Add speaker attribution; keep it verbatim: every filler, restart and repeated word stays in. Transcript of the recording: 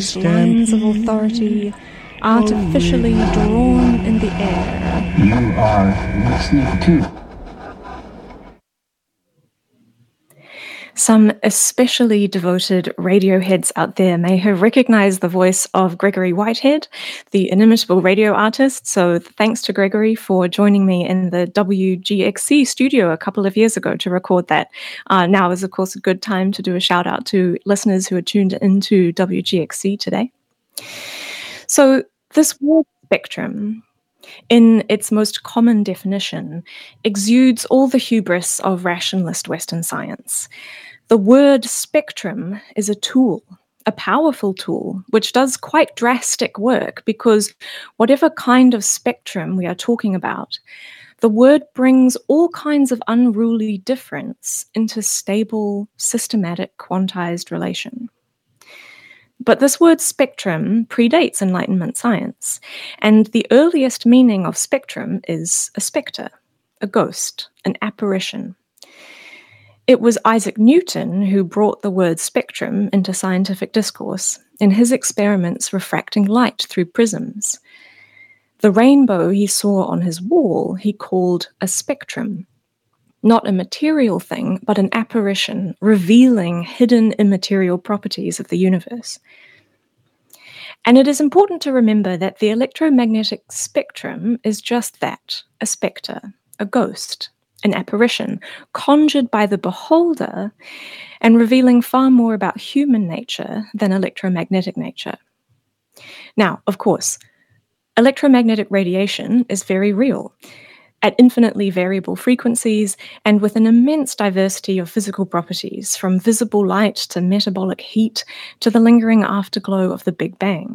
Speaker 1: lines of authority artificially drawn in the air.
Speaker 2: You are listening to
Speaker 3: Some especially devoted Radioheads out there may have recognized the voice of Gregory Whitehead, the inimitable radio artist. So thanks to Gregory for joining me in the W G X C studio a couple of years ago to record that. Uh, now is, of course, a good time to do a shout out to listeners who are tuned into W G X C today. So this word spectrum, in its most common definition, exudes all the hubris of rationalist Western science. The word spectrum is a tool, a powerful tool, which does quite drastic work because whatever kind of spectrum we are talking about, the word brings all kinds of unruly difference into stable, systematic, quantized relation. But this word spectrum predates Enlightenment science, and the earliest meaning of spectrum is a spectre, a ghost, an apparition. It was Isaac Newton who brought the word spectrum into scientific discourse in his experiments refracting light through prisms. The rainbow he saw on his wall he called a spectrum, not a material thing, but an apparition revealing hidden immaterial properties of the universe. And it is important to remember that the electromagnetic spectrum is just that, a spectre, a ghost, an apparition, conjured by the beholder and revealing far more about human nature than electromagnetic nature. Now, of course, electromagnetic radiation is very real, at infinitely variable frequencies and with an immense diversity of physical properties, from visible light to metabolic heat to the lingering afterglow of the Big Bang.